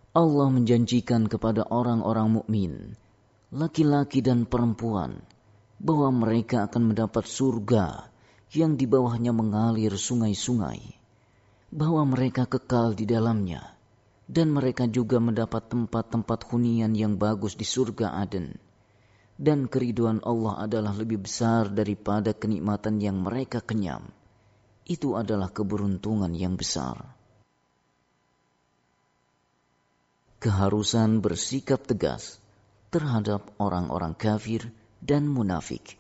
Allah menjanjikan kepada orang-orang mukmin, laki-laki dan perempuan, bahwa mereka akan mendapat surga yang di bawahnya mengalir sungai-sungai, bahwa mereka kekal di dalamnya, dan mereka juga mendapat tempat-tempat hunian yang bagus di surga Aden. Dan keriduan Allah adalah lebih besar daripada kenikmatan yang mereka kenyam. Itu adalah keberuntungan yang besar. Keharusan bersikap tegas terhadap orang-orang kafir dan munafik.